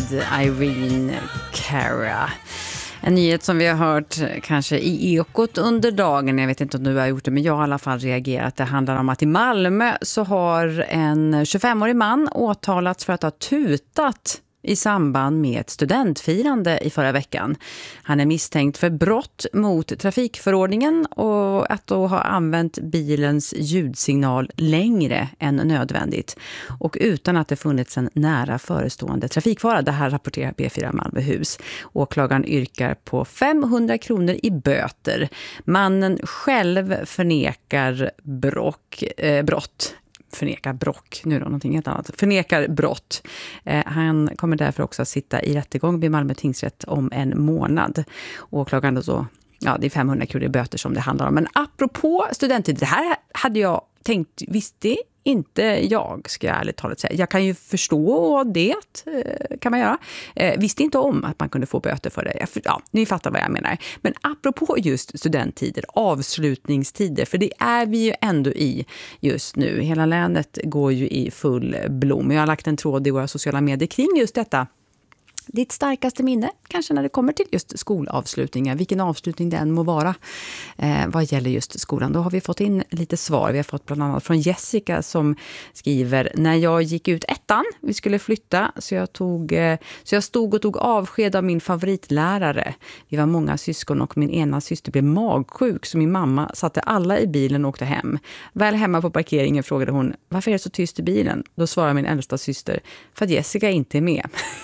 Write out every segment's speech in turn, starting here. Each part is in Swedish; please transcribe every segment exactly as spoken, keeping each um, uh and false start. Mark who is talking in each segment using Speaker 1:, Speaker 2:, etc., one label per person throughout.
Speaker 1: Irene Cara. En nyhet som vi har hört kanske i Ekot under dagen. Jag vet inte om du har gjort det, men jag har i alla fall reagerat. Det handlar om att i Malmö så har en tjugofemårig man åtalats för att ha tutat i samband med ett studentfirande i förra veckan. Han är misstänkt för brott mot trafikförordningen och att då ha använt bilens ljudsignal längre än nödvändigt och utan att det funnits en nära förestående trafikfara. Det här rapporterar B fyra Malmöhus. Åklagaren yrkar på femhundra kronor i böter. Mannen själv förnekar brock, eh, brott. förnekar brock, nu då någonting helt annat, förnekar brott. Eh, han kommer därför också att sitta i rättegång vid Malmö tingsrätt om en månad. Åklagaren då så, ja det är femhundra kronor i böter som det handlar om. Men apropå studenttid, det här hade jag tänkt, visste inte jag, ska jag ärligt talat säga. Jag kan ju förstå det, kan man göra. Eh, visste inte om att man kunde få böter för det. Ja, ni fattar vad jag menar. Men apropå just studenttider, avslutningstider, för det är vi ju ändå i just nu. Hela länet går ju i full blom. Jag har lagt en tråd i våra sociala medier kring just detta. Ditt starkaste minne, kanske när det kommer till just skolavslutningar, vilken avslutning det än må vara eh, vad gäller just skolan. Då har vi fått in lite svar. Vi har fått bland annat från Jessica som skriver: när jag gick ut ettan, vi skulle flytta, så jag, tog, eh, så jag stod och tog avsked av min favoritlärare. Vi var många syskon och min ena syster blev magsjuk, så min mamma satte alla i bilen och åkte hem. Väl hemma på parkeringen frågade hon: varför är det så tyst i bilen? Då svarade min äldsta syster: för att Jessica inte är med.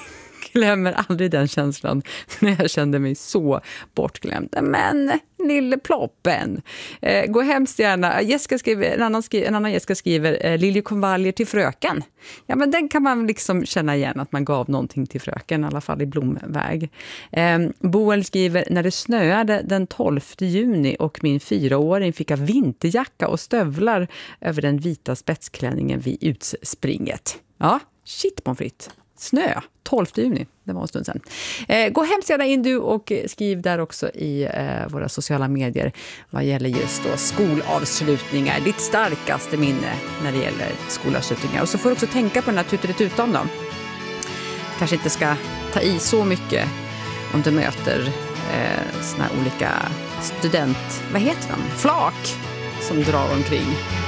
Speaker 1: Glömmer aldrig den känslan när jag kände mig så bortglömd. Men lille ploppen. Eh, gå hemskt gärna. Jessica skriver, en, annan skriver, en annan Jessica skriver eh, liljekonvaljer till fröken. Ja, men den kan man liksom känna igen att man gav någonting till fröken, i alla fall i blomväg. Eh, Boel skriver: när det snöade den tolfte juni och min fyraåring fick av vinterjacka och stövlar över den vita spetsklänningen vid utspringet. Ja, shit pommes frites. Snö, tolfte juni, det var en stund sedan. Eh, gå hemskt gärna in du och skriv där också i eh, våra sociala medier vad gäller just då skolavslutningar. Ditt starkaste minne när det gäller skolavslutningar. Och så får du också tänka på den här tuteretutan då. Kanske inte ska ta i så mycket om du möter eh, såna här olika student, vad heter de? Flak som drar omkring.